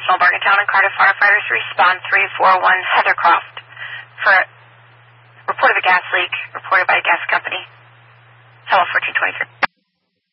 National Morgantown and Cardiff firefighters respond 341 Heathercroft for report of a gas leak reported by a gas company. Hello, 1423.